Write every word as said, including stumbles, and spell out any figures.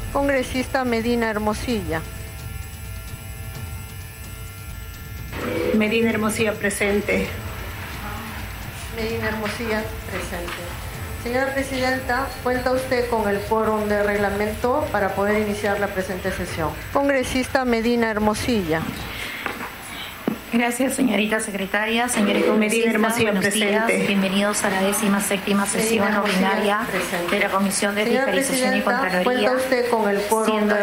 Congresista Medina Hermosilla. Medina Hermosilla, presente. Medina Hermosilla, presente. Señora Presidenta, cuenta usted con el quórum de reglamento para poder iniciar la presente sesión. Congresista Medina Hermosilla. Gracias, señorita secretaria. Señores congresistas, buenos días. Bienvenidos a la décima séptima sesión ordinaria de la Comisión de Fiscalización y Contraloría. Cuenta usted con el quórum de